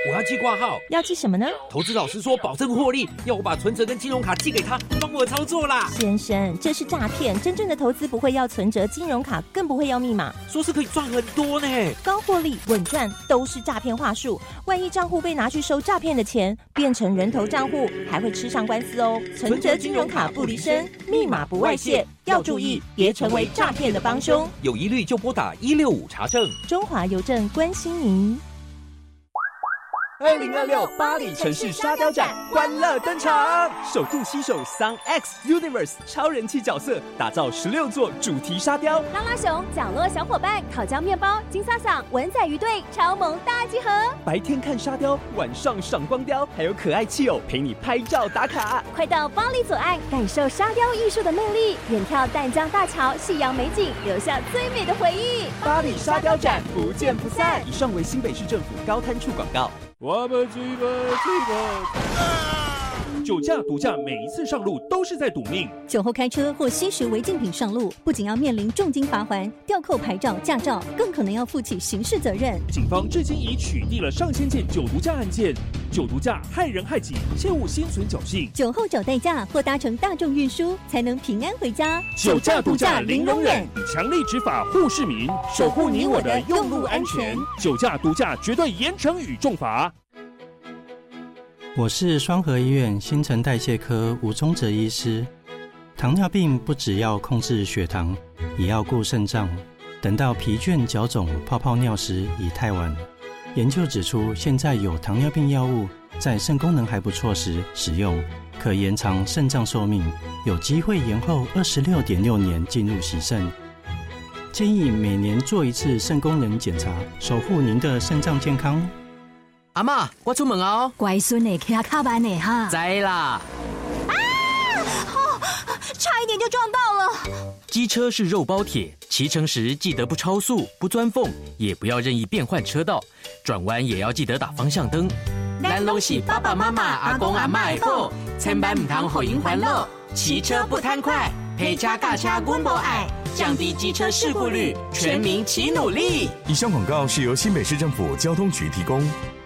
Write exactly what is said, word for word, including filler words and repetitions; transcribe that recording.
我要寄挂号。 要寄什么呢？ 投资老师说保证获利，要我把存折跟金融卡寄给他，帮我操作啦。 先生，这是诈骗，真正的投资不会要存折、金融卡，更不会要密码。 说是可以赚很多呢， 高获利、稳赚都是诈骗话术。万一账户被拿去收诈骗的钱，变成人头账户，还会吃上官司哦。存折、金融卡不离身，密码不外泄，要注意，别成为诈骗的帮凶。 有疑虑就拨打一六五查证。 中华邮政关心您。 二零二六巴黎城市沙雕展欢乐登场，首度携手 Sun X Universe 超人气角色，打造十六座主题沙雕。 拉拉熊、角落小伙伴、烤焦面包、金萨萨、文仔鱼队超萌大集合。 白天看沙雕，晚上赏光雕，还有可爱气友陪你拍照打卡。 快到巴黎左岸，感受沙雕艺术的魅力，远眺淡江大桥、夕阳美景，留下最美的回忆。 巴黎沙雕展不见不散。以上为新北市政府高滩处广告。 我们追吧追吧！酒驾、毒驾，每一次上路都是在赌命。 酒后开车或吸食违禁品上路，不仅要面临重金罚锾、吊扣牌照、驾照，更可能要负起刑事责任。 警方至今已取缔了上千件酒毒驾案件。酒毒驾害人害己，切勿心存侥幸。 酒后找代驾或搭乘大众运输，才能平安回家。 酒驾、毒驾零容忍，强力执法护市民，守护你我的用路安全。酒驾、毒驾绝对严惩与重罚。 我是双和医院新陈代谢科吴宗哲医师。糖尿病不只要控制血糖，也要顾肾脏。等到疲倦、脚肿、泡泡尿时已太晚。研究指出，现在有糖尿病药物在肾功能还不错时使用，可延长肾脏寿命，有机会延后二十六点六年进入洗肾。建议每年做一次肾功能检查，守护您的肾脏健康。 阿嬷，我出门哦。 乖孙的，骑卡慢的哈。 知啦。 啊！哦，差一点就撞到了。 机车是肉包铁，骑乘时记得不超速、不钻缝，也不要任意变换车道，转弯也要记得打方向灯。 咱拢是爸爸妈妈、阿公阿嬷的宝，千万唔通互因烦恼。骑车不贪快，陪车驾车阮无爱，降低机车事故率，全民齐努力。 以上广告是由新北市政府交通局提供。